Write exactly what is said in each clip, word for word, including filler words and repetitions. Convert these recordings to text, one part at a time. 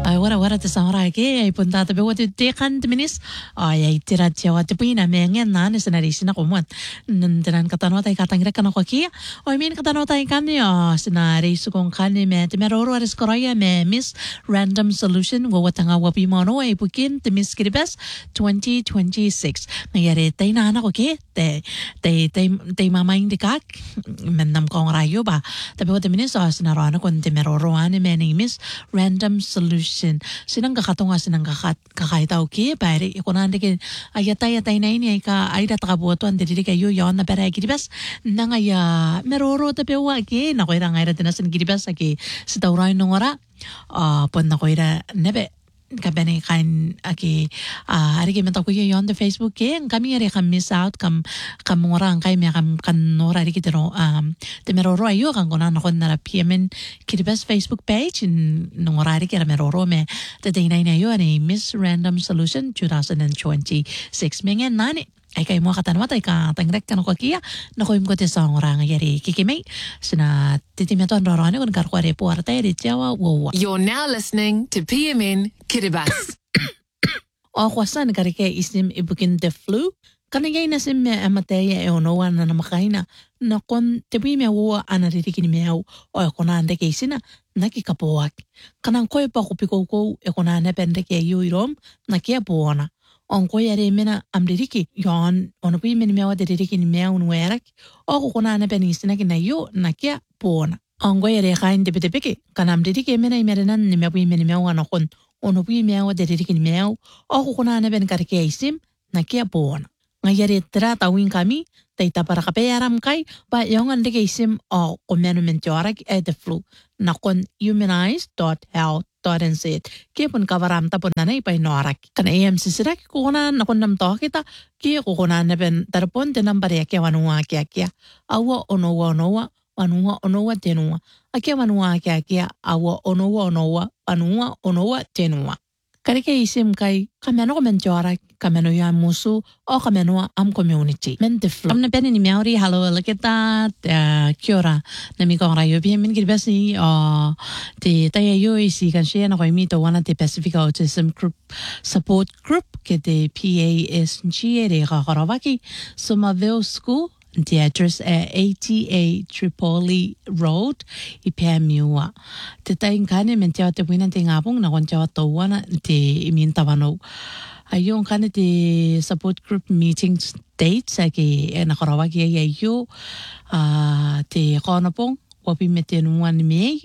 wara wara te samara ke ai puntata be wate te kan te minis ai ai tira tia wate puina mengen na ne senari sina komwan nandanan katano tai katangira kana ko kia oi min katano tai kan ya senari su kon kan me te meroro aris koraya me Miss Random Solution wo watanga wapi mono ai pukin te Miss Kiribes twenty twenty-six ngere tai na na ko ke te te te te mama indikak mennam kong rayo ba tapi wate minis senaro ana kon te meroro ane me ni Miss Random Solution sinang kakatunga sinang kakat kakaitaw ke pare ikonande ke ayatay ayatay na ini ay ka ay datakabuto ang dili kayo yon na pera kiribas nang aya meroro ta pewa ke na koira ngaira tinasan kiribas ake sa tauray nungora ah pon na koira nebe kabene kain aki ah ari ke menta ko yon de Facebook ke kami ari kam miss out kam kam orang kai me kam kan nora ari kitero um te meroro ayo kan kona na kon na P M N kiribas Facebook page nora ari ke meroro me te te ina yo ani Miss Random Solution twenty twenty-six mengen nani ay kay mo katanwa tay ka tangrek kan ko kia na ko imko te sa orang yari kikimay sina titimeton rorone kon karkware puarta eri tiawa wo. You're now listening to P M N Kiribati. O kwasan karike isim ibukin the flu kanigay na sim me amataya e onowa na namakaina na kon tebi me wo anaririkin me au o kona ande ke sina nakikapoak kanang koy pa kupiko ko e kona ne pende ke yuirom nakia buona onko yare mena amdiriki yon ono pi meni mewa deriki ni mea unwerak o ko na na penisina ki na yo na kia pona onko yare kain de pete peke kana amdiriki mena imerenan ni mewa meni mewa na kon ono pi mewa deriki ni mea o ko na na ben karke isim na kia pona ngayare tra tawin kami taita para kapeyaram kai ba yung ande ke isim o komenu mentiorak e de flu na kon humanize dot health N Z kipun kavaram tapon na ipay norak kan A M C sirak kukunan nakon namto kita ki kukunan na ben tarpon te nambare kya wanua kya kya awa onowa onowa wanua onowa tenua akya wanua kya kya awa onowa onowa wanua onowa tenua karike isim kai kameno komentora kameno ya musu o kameno am community mentiflo amna peni ni miauri halo laketa kiora na mi kong rayo bi min girbasi o te taya yo isi kan share na ko imito wana te Pacific Autism Group Support Group ke te P A S G re ga garawaki Somerville School the address at eighty-eight Tripoli Road, Ipamiua. Te taing kane men te te wina te ngapong na kon te wana te imintawano. Ayong kane te support group meetings dates ake na karawaki ay ayo te konopong wapi mete nuan mei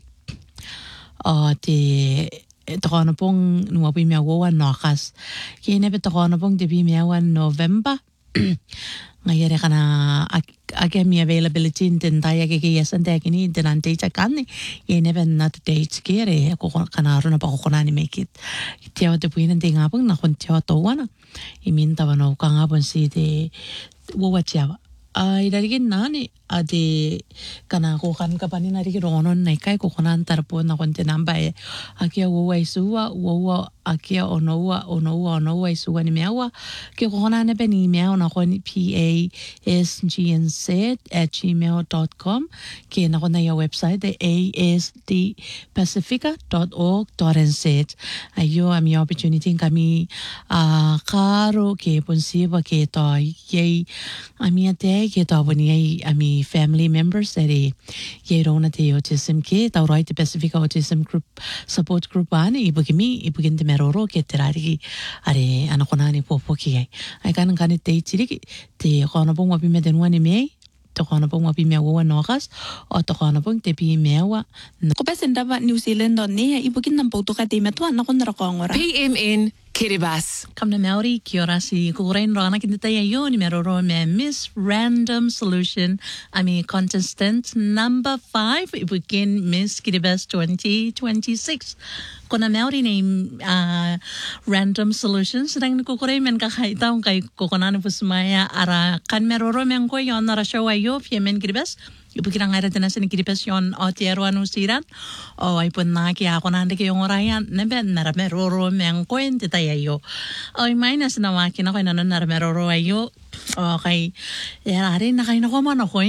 te takonopong nuwapi miawan nokas. Kine pe takonopong te bi miawan November. Ngayere kana ake mi availability in taya ke yes and takini in an data kan ye never not dates kere ko kana runa pa ko na ni make it tiaw te puin ting apang na kon tiaw to wana imin tawano ka ngapon si de wo tiaw ai darigin nani ade kana ko kan ka panin ari ronon nai kai ko konan tarpo na kon te namba e akia wo wai suwa wo akia onowa onowa onowa suwa ni mewa ke ko konan ne beni mewa na kon P A S G N Z at gmail dot com ke na kon na ya website de A S D pacifica dot org dot N Z ayo ami opportunity kami a karo ke ponsiba ke to ye ami ate ke to boni ami family members ere ye rona te autism ke ta right the Pacific Autism Group Support Group ani ibugimi ibugin de meroro ke terari are anakona ni popo ki ai ai kan kan te tiri te kono pong wapi me denwa ni me to kono pong wapi me wa nokas o to kono pong te pi mewa ko pesenda ba New Zealand ne ibugin nam poto ka te meto na kon ra kongora P M N Kiribati. Kam na Maori kia ora si kukurein rana kinta tayo yun ni meroro me Miss Random Solution ami contestant number five ibugin Miss Kiribati twenty twenty-six kona Maori name uh, Random Solutions sedang kukurein men kakaitaw kay kukunan po sumaya ara kan meroro men ko yon nara show ayo P M N Kiribati ibugin ang arat na sa Kiribati yon o tiero anu siran o ay pun na kaya ako na hindi kayong orayan nebe nara meroro men ko yun ayo oy minus na makina ko nanon na meroro ayo okay yara rin na kayo na ko man ako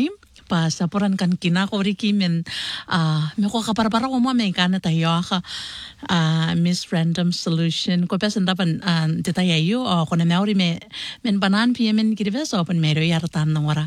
pa sa puran kan kinakori kimin ah me ko kapara-para ko mo me kana tayo ka ah Miss Random Solution ko pesan dapan detaya yo o ko na meori me men banan pimen kiribes open mero yartan nora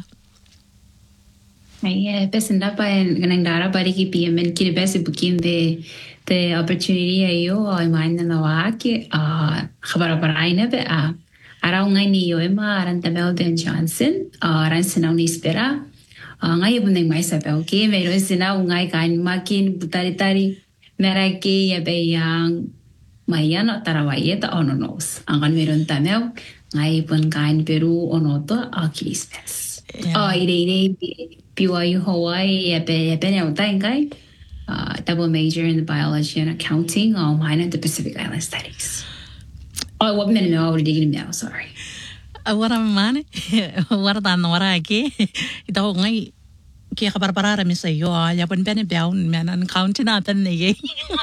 Ay, pesan dapan ganang dara pare ki pimen kiribes bukin de the opportunity ayo ay man na wa ki ah kapara-para ay na be ah araw ngay ni yo ema aran tabel Ben Johnson aran sinaw ni espera ngay buneng mai sabel ke mero sinaw ngay kan makin butari-tari mera ke ya be yang mayano tarawaye ta ono nos angan meron tamel ngay pun kan Peru ono to akilismes oh ire ire B Y U Hawaii ya be ya be ne utain kai double major in the biology and accounting or minor in the Pacific Island Studies. Oh, what minute I already digging now, sorry. Wara mane, wara tan wara ke. Ito ko ngay kaya kaparparara mi sa iyo. Ya pun pene biaw man count natin na ye.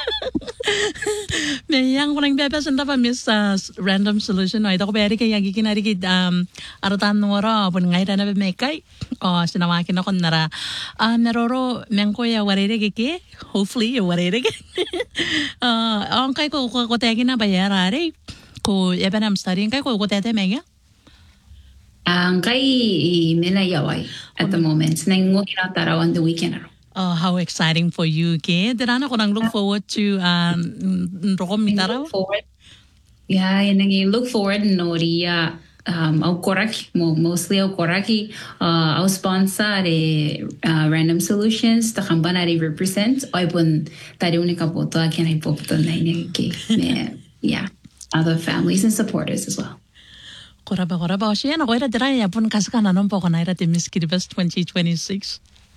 Me yang ko nang bebe sanda pa Miss Random Solution. Ito ko beri kaya gikinari kid um aratan wara pun ngay na be mekay. Oh, sinawakin ako nara. Ah, naroro mengko ya warere ke. Hopefully ya warere ke. Ah, ang kay ko ko ko tagi na bayarare. Ko even I'm studying kay ko ko tete mega. Ang kay mela yaway at the moment. Nang working out that on the weekend. Oh, how exciting for you, ke? Dirana ko nang look forward to um rokom mitaraw. Yeah, and you look forward no ria um au koraki mostly au koraki uh au sponsor de uh, Random Solutions ta kambana de represent ay pun tari unika poto akin ay poto na ke. Yeah. Other families and supporters as well. Koraba koraba o siya na ko ira dira ya pun kas kana non po ko na ira ti Miss Kiribes twenty twenty-six.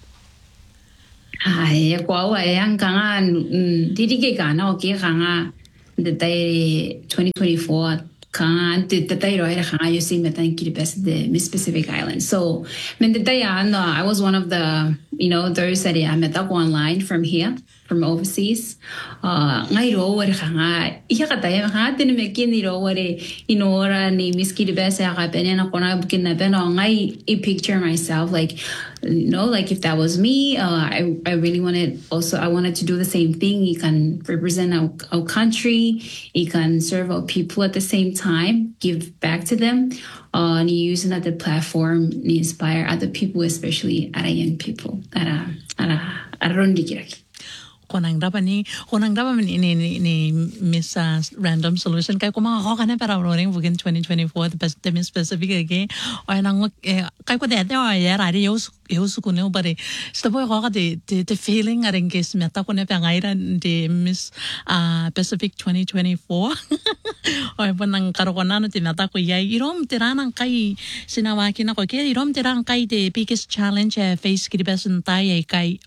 Ay ko ay ang kanga didike kana o ke kanga de twenty twenty-four kanga de tay ro ira kanga yo sin metan Kiribes de Miss Pacific Island. So men de tay no I was one of the you know those that I met up online from here. From overseas. Uh, ngay ro wari nga iya kataya nga tin me kin ro wari inora ni Miss Kiribes ya ka pene na kona bukin na beno ngay I picture myself like you know like if that was me uh, I I really wanted also I wanted to do the same thing. You can represent our, our country, you can serve our people at the same time, give back to them. Uh, and using that the platform to inspire other people, especially other young people. Ara ara ara rondikiraki. Konang dapat ni konang dapat ni ni ni Miss uh, Random Solution kay kuma ko kana para roring bukin twenty twenty-four the best the Miss Pacific again ay nang kay ko dete ay rari yo yo su kuno bare sto boy ko ka de de feeling aring kes meta ko ne pa ngaira de Miss uh, Pacific twenty twenty-four ay pa nang karokonan ti meta ko yai irom tiranang kay sinawakin ako kay irom tirang kay de biggest challenge uh, face Kiribes tay ay kay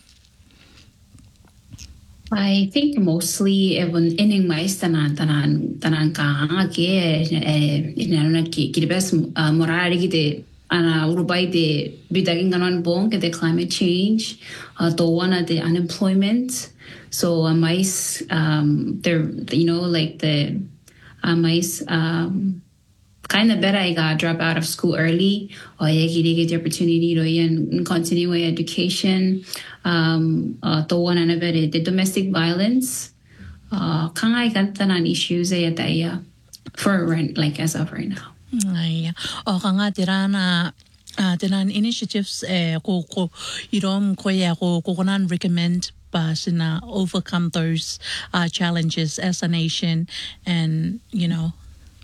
I think mostly even ining mais tanan tanan tanan kahanga ke eh inana ki Kiribes morari kite ana urubai de bitagin ganon bong ke the climate change uh, to one of the unemployment so uh, mais um there you know like the uh, mais um kind of better I got drop out of school early or I get the opportunity to continue my education um uh, to one and better the domestic violence uh kang I got an issues ay for right, like as of right now. Ay o kanga tirana uh, tiran initiatives eh ko ko irom ko ya ko ko nan recommend pa sina overcome those uh, challenges as a nation and you know.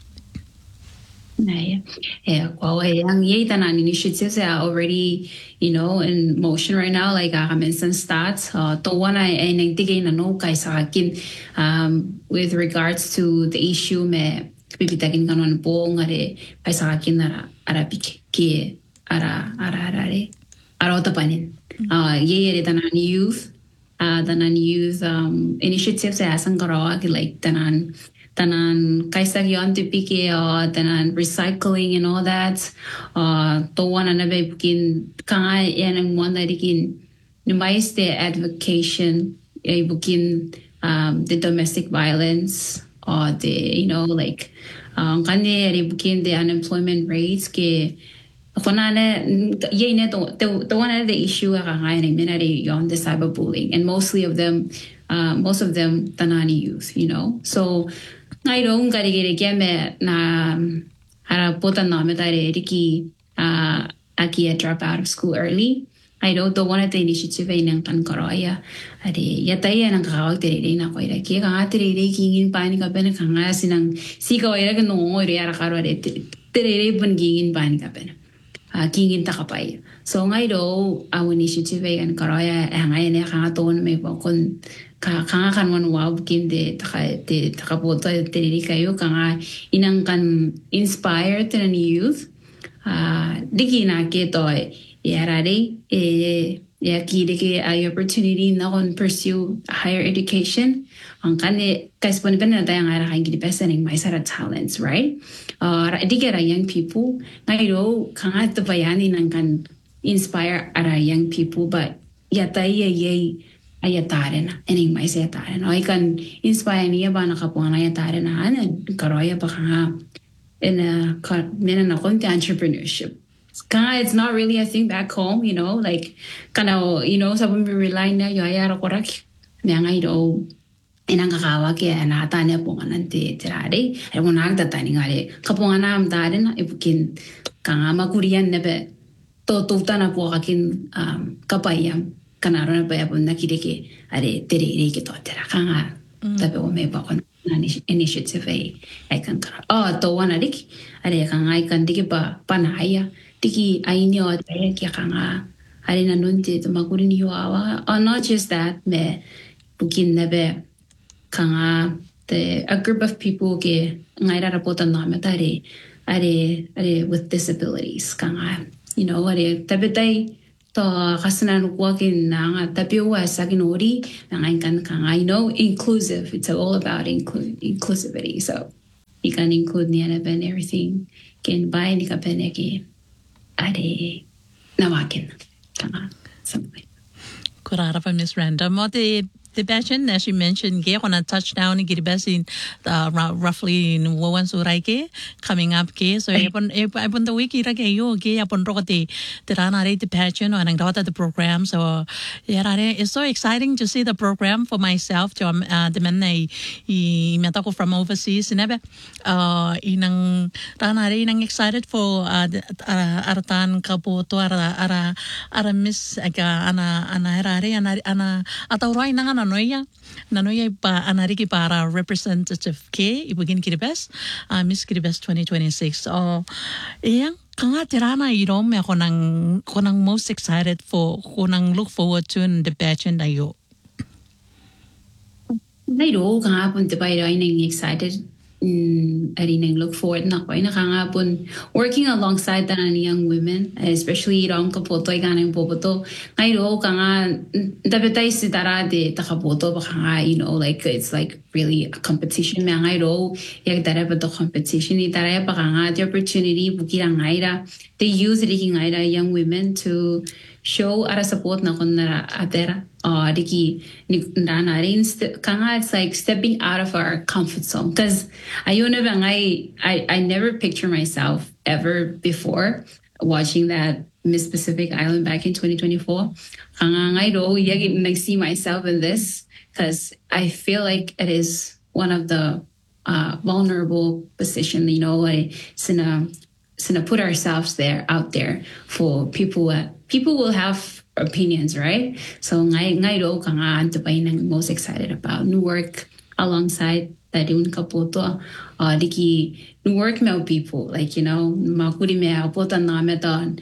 Yeah, yeah. Well, ang yay tanan initiatives are already, you know, in motion right now. Like I mentioned, stats. Uh, to one I I nagtigay na no kay sa akin um with regards to the issue me pipitagin kanon po ngare kay sa akin na arabik ki ara ara ara re ara tapanin. Uh, yay tanan youth. Uh, tanan youth um initiatives ay asang karawa like tanan. Tanan kaisagyon tipike o tanan recycling and all that uh to one na be bukin kanga yan ang one na dikin numais the advocation ay bukin um the domestic violence or the you know like um kani ay bukin the unemployment rates ke Konane yene to the the one of the issue ka ngai ni minari yon the cyberbullying, and mostly of them uh, most of them tanani youth, you know. So ngai ro ngari gere game na hara pota na me tare riki uh aki a drop out of school early. I don't do one of the initiative in kan koroya ade yatai nang ka tere na ko ira ki ka tere ki pani ka ben ka nga sinang si ko ira ka no ira ara karo ade tere bun gingin pani ka ben a gingin ta ka pai so ngai do our initiative in koroya ngai ne ka ton me ba kon ka ka kan wan wa bukin de ta de ta ka bota tere ka yo ka nga inang kan inspire to the youth ah digi na ke to yarare eh ya kire a opportunity na on pursue higher education ang kane kaspon ben na tayang ara kan gidi pesening my set of talents, right? Uh digera young people ngairo kanga to bayani nang kan inspire ara young people, but yatai ye ayatare na ening mai se atare na I can inspire niya ba nakapuan na ayatare na ana karoya ba kanga in a nena na konti entrepreneurship. It's not really a thing back home, you know, like kind of, you know, sabon we rely na yo ayara korak na ngai do inang kakawa ke na tanya po nante tirade ay mo nagda tani ngare kapunga na am dare na ibukin kanga makurian nebe to to tana po kakin um kapayam kanaro na paya po nakideke are tere re ke to tera kanga tabe o me ba kon initiative ay ay kan kara oh to wana dik are kanga ay kan dike pa panaya tiki ainyo at kaya kanga hari na nunti to makurin yo awa or not just that me bukin nebe kanga the a group of people ke ngai ra rapota na metare are are with disabilities kanga you know are tabetai to kasana ko kin na tapiwa sa kinori ngai kan kanga you know inclusive, it's all about include inclusivity, so you can include ni and everything can buy ni ka peneki ade nawakin kama something. Kurara pa Miss Randa mo the the passion as she mentioned ge on a touchdown giri basin uh, roughly in one surai ke coming up ke so upon upon the week ira ke yo ge upon rokati the rana the passion on ang dawata the program so yeah it's so exciting to see the program for myself to uh, the men I meta ko from overseas nebe uh inang rana re inang excited for uh, uh, aratan kapoto ara ara ara miss aga ana ana rare ana ana ataurai nang ana Nanoya, Nanoya pa anariki para representative K ibugin Kiribes, uh, Miss Kiribes twenty twenty-six. So, iyang kanga tirana irom me ako nang ko nang most excited for ko nang look forward to in the pageant na yo. Nairo kanga pun tiba ira inang excited. Mm, arinang look forward na ko ina kanga pun working alongside the young women, especially rong kapoto iganang popoto ngairo kanga dabetai sitara de takapoto ba kanga you know like it's like really a competition me ngairo yak dara ba the competition itara ba kanga the opportunity bukira ngaira they use it ngaira young women to show ara support na konara atera uh diki nana kanga it's like stepping out of our comfort zone because I I I never picture myself ever before watching that Miss Pacific Island back in twenty twenty-four. Kanga I do I see myself in this because I feel like it is one of the uh vulnerable position, you know, like sina sina put ourselves there out there for people uh, people will have opinions, right? So ngai ngai do kanga antapay nang most excited about new work alongside that un kapoto uh diki new work me people like you know makuri me apota na meton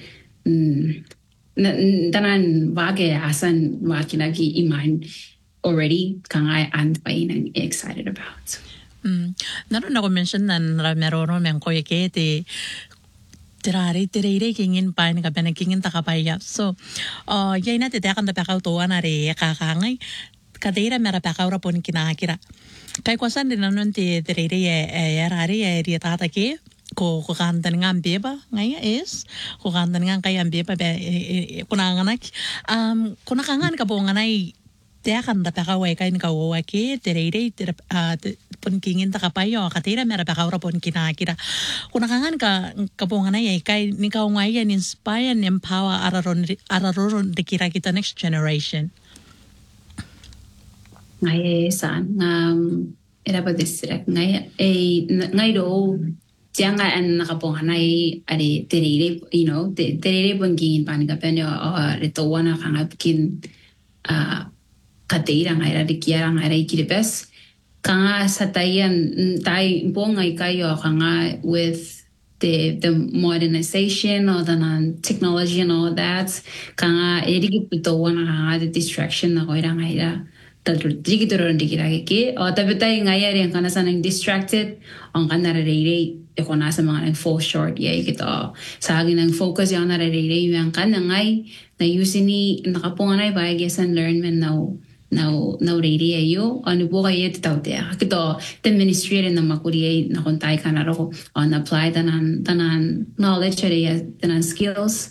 tanan wage asan wakinagi iman already kanga antapay nang excited about. Mm. Naroon ako mention na meron men ko yake te tirare tirare kingin pa ni kabe kingin takapaya so uh yay na te takan da pakaw to na re kakangay kadira mera pakaw ra pon kinakira kay kwasan din nanon te tirare e yarare e riata ke ko ko kantan ngam beba ngaya is ko kantan ngam kay am beba be kunanganak um kunakangan ka po nganay te akan da paka wai kain ka wa ke te reire te pon kingin ta kapayo ka tira mera paka ora pon kina kira kuna kangan ka kapongan ai kai ni ka ngai and inspire and empower araron araron de kira kita next generation ngai san ngam era ba desira ngai e ngai do Jangan an nakapong hanay ari terire you know terire bangin pan ka penyo or ito wana kanga bikin ah kateira ngai ra dikiara ngai ra ikiribes kanga satayan tai bong ngai kayo kanga with the the modernization or the non technology and all that kanga eri ito wana kanga the distraction na koi ra ngai ra Digi turun digi lagi ke, oh tapi tayo ngayon yang kana sanang distracted, ang kana nararere, ako nasa mga nang fall short ya gitu. Sa akin ang focus yung nararere yung kana ngay na yusin ni nakapungan ay ba guess and learn men now now now rere ayo, ano po kayo titaw tiya. Kito ten ministry rin na makuri na kontay kana ro on apply tanan tanan knowledge area tanan skills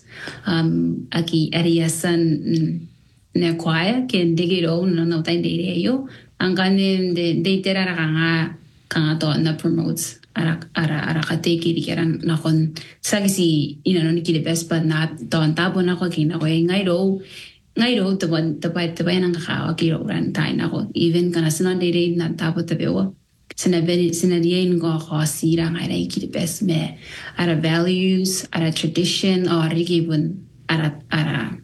um aki areas san na kwaya que digiro no no tain de yo ang kanin de de tera kanga kanga to na promotes ara ara ara kate ki dikeran na kon sagisi ina no ki de best but not don tabo na ko kina ko ngai ro ngai ro to ban to pai to pai nang ka ki ro ran tai na ko even kana sina de de na tabo to bewa sina beri sina dien go ko sira ngai ra ki de best me ara values ara tradition or rigibun ara ara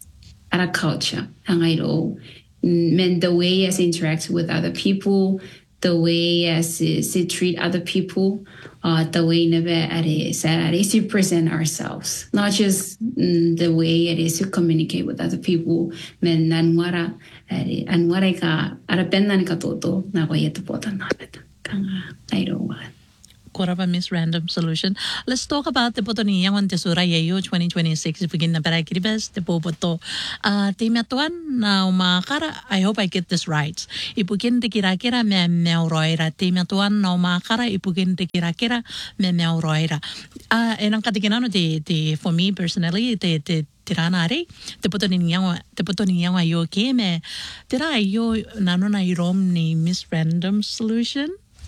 Our culture, hangairo, men the way as interact with other people, the way as they treat other people, uh, the way never it is that it is to present ourselves, not just mm, the way it is to communicate with other people. Men nanwara, anwara ka arapendan ka toto na ko yeto pota napet kanga airo wa. Koraba Miss Random Solution. Let's talk about the potoni yang on tesura yeyo twenty twenty-six begin na para kiribes te popoto. Ah timatuan na umakara. I hope I get this right. Ipugin te kira-kira me meauroira. Timatuan na umakara ipugin te kira-kira me meauroira. Ah enang katikinano te te for me personally te te tiranare te potoni yang te potoni yang ayo ke me tira ayo nano na irom ni Miss Random Solution.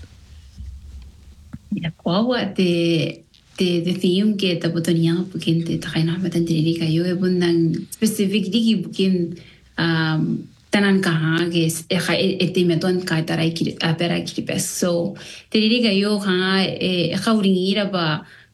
Ya, kuawa te te te theme ke ta botoniya bukin te ta kaina matan diri kayo e bundang specific digi bukin um tanan kaha ke e kha e te meton ka tarai ki apera ki pes so te diri kayo kha e khauringira ba